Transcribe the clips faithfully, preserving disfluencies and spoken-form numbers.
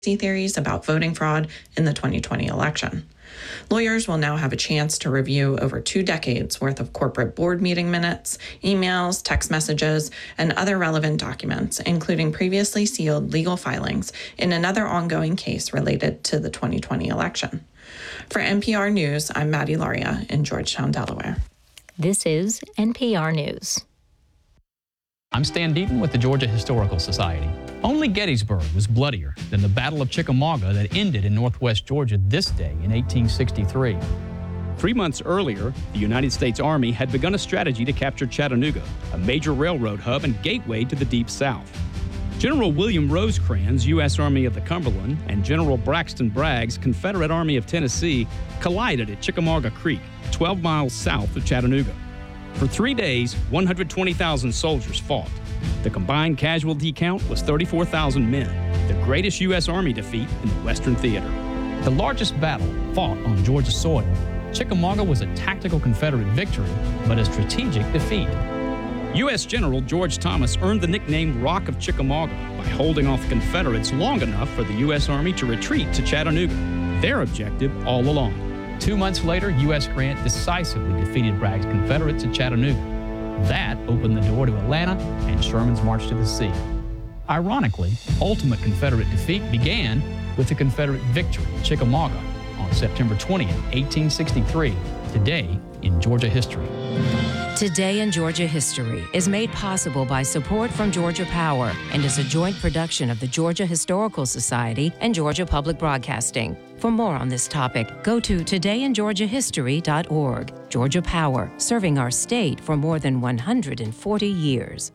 theories about voting fraud in the twenty twenty election. Lawyers will now have a chance to review over two decades worth of corporate board meeting minutes, emails, text messages, and other relevant documents, including previously sealed legal filings in another ongoing case related to the twenty twenty election. For N P R News, I'm Maddie Laria in Georgetown, Delaware. This is N P R News. I'm Stan Deaton with the Georgia Historical Society. Only Gettysburg was bloodier than the Battle of Chickamauga that ended in northwest Georgia this day in eighteen sixty-three. Three months earlier, the United States Army had begun a strategy to capture Chattanooga, a major railroad hub and gateway to the Deep South. General William Rosecrans, U S Army of the Cumberland, and General Braxton Bragg's Confederate Army of Tennessee collided at Chickamauga Creek, twelve miles south of Chattanooga. For three days, one hundred twenty thousand soldiers fought. The combined casualty count was thirty-four thousand men, the greatest U S Army defeat in the Western Theater. The largest battle fought on Georgia soil, Chickamauga was a tactical Confederate victory, but a strategic defeat. U S General George Thomas earned the nickname Rock of Chickamauga by holding off the Confederates long enough for the U S Army to retreat to Chattanooga, their objective all along. Two months later, U S Grant decisively defeated Bragg's Confederates at Chattanooga. That opened the door to Atlanta and Sherman's march to the sea. Ironically, ultimate Confederate defeat began with the Confederate victory at Chickamauga on September twentieth, eighteen sixty-three, today in Georgia history. Today in Georgia History is made possible by support from Georgia Power and is a joint production of the Georgia Historical Society and Georgia Public Broadcasting. For more on this topic, go to today in georgia history dot org. Georgia Power, serving our state for more than one hundred forty years.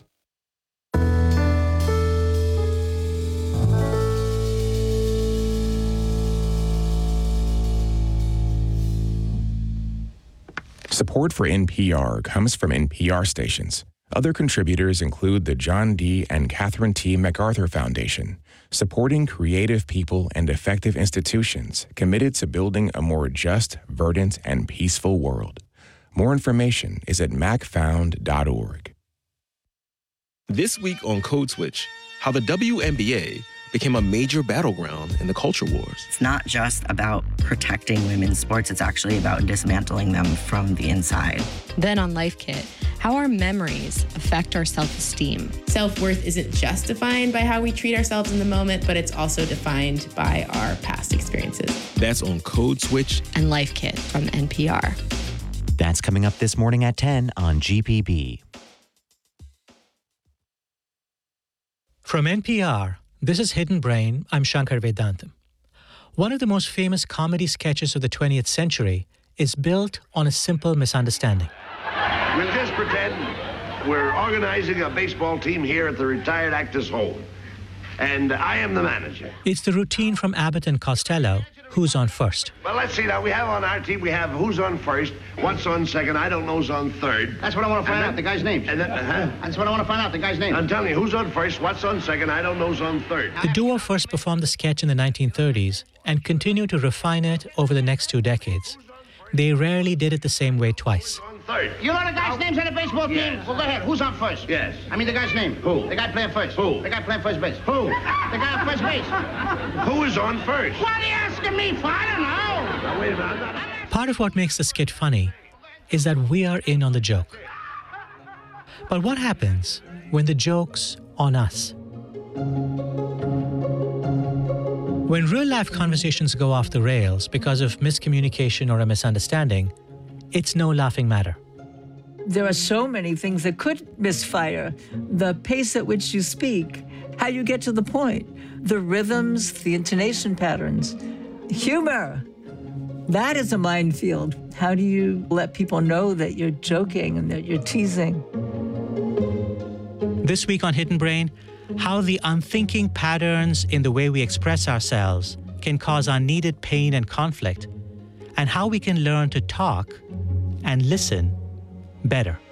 Support for N P R comes from N P R stations. Other contributors include the John D. and Catherine T. MacArthur Foundation, supporting creative people and effective institutions committed to building a more just, verdant, and peaceful world. More information is at mac found dot org. This week on Code Switch, how the W N B A became a major battleground in the culture wars. It's not just about protecting women's sports, it's actually about dismantling them from the inside. Then on Life Kit, how our memories affect our self-esteem. Self-worth isn't just defined by how we treat ourselves in the moment, but it's also defined by our past experiences. That's on Code Switch and Life Kit from N P R. That's coming up this morning at ten on G P B. From N P R, this is Hidden Brain. I'm Shankar Vedantam. One of the most famous comedy sketches of the twentieth century is built on a simple misunderstanding. We'll just pretend we're organizing a baseball team here at the retired actor's home, and I am the manager. It's the routine from Abbott and Costello, Who's on First. Well, let's see now. We have on our team, we have who's on first, what's on second, I don't know who's on third. That's what I want to find then, out, the guy's name. And then, uh-huh. That's what I want to find out, the guy's name. I'm telling you, who's on first, what's on second, I don't know who's on third. The duo first performed the sketch in the nineteen thirties and continued to refine it over the next two decades. They rarely did it the same way twice. Third. You know the guy's names on the baseball team? Yes. Well, go ahead. Who's on first? Yes. I mean the guy's name. Who? The guy playing first. Who? The guy playing first base. Who? The guy on first base. Who is on first? What are you asking me for? I don't know. Now, wait a minute. I'm not... Part of what makes the skit funny is that we are in on the joke. But what happens when the joke's on us? When real-life conversations go off the rails because of miscommunication or a misunderstanding, it's no laughing matter. There are so many things that could misfire. The pace at which you speak, how you get to the point, the rhythms, the intonation patterns, humor. That is a minefield. How do you let people know that you're joking and that you're teasing? This week on Hidden Brain, how the unthinking patterns in the way we express ourselves can cause unneeded pain and conflict, and how we can learn to talk and listen better.